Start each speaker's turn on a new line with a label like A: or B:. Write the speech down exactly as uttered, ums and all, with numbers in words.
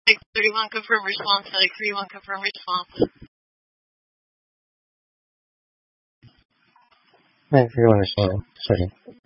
A: Six thirty-one, confirm response. Six thirty-one, confirm response.
B: Nine thirty-one, responding. Starting.